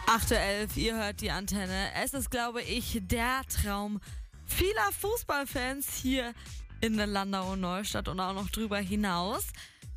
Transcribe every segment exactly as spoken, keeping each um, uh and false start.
acht Uhr elf, ihr hört die Antenne. Es ist, glaube ich, der Traum vieler Fußballfans hier in der Landau und Neustadt und auch noch drüber hinaus.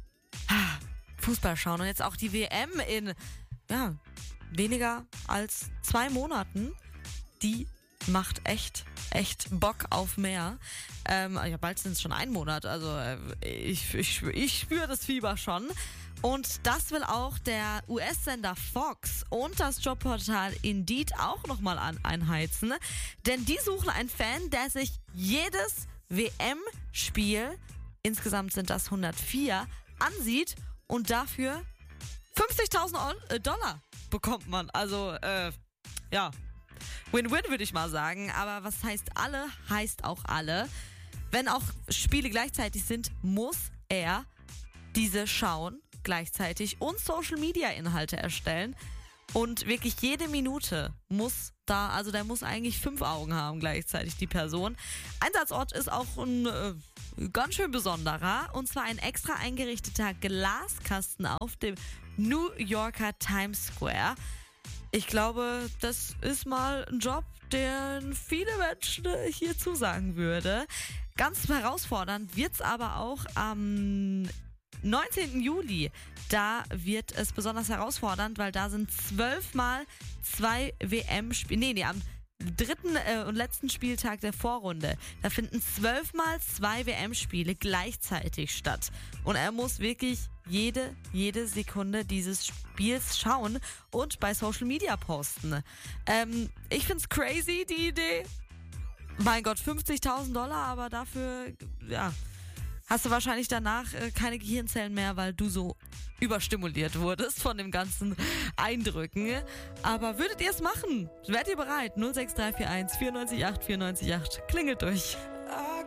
Fußball schauen und jetzt auch die W M in ja, weniger als zwei Monaten. Die macht echt, echt Bock auf mehr. Ähm, ja, bald sind es schon ein Monat, also äh, ich, ich, ich spüre das Fieber schon. Und das will auch der U S-Sender Fox und das Jobportal Indeed auch nochmal an, einheizen. Denn die suchen einen Fan, der sich jedes W M-Spiel, insgesamt sind das hundertvier, ansieht und dafür fünfzigtausend Dollar bekommt man. Also, äh, ja, Win-Win würde ich mal sagen. Aber was heißt alle, heißt auch alle. Wenn auch Spiele gleichzeitig sind, muss er diese schauen gleichzeitig und Social-Media-Inhalte erstellen. Und wirklich jede Minute muss da, also der muss eigentlich fünf Augen haben gleichzeitig, die Person. Einsatzort ist auch ein äh, ganz schön besonderer, und zwar ein extra eingerichteter Glaskasten auf dem New Yorker Times Square. Ich glaube, das ist mal ein Job, den viele Menschen hier zusagen würde. Ganz herausfordernd wird's aber auch am neunzehnten Juli. Da wird es besonders herausfordernd, weil da sind zwölfmal zwei W M-Spiele, nee, nee, am dritten äh, und letzten Spieltag der Vorrunde. Da finden zwölfmal zwei W M-Spiele gleichzeitig statt. Und er muss wirklich jede, jede Sekunde dieses Spiels schauen und bei Social Media posten. Ähm, ich find's crazy, die Idee. Mein Gott, fünfzigtausend Dollar, aber dafür, ja, hast du wahrscheinlich danach äh, keine Gehirnzellen mehr, weil du so überstimuliert wurdest von dem ganzen Eindrücken. Aber würdet ihr es machen? Wärt ihr bereit? null sechs drei vier eins vier neun acht vier neun acht. Klingelt durch.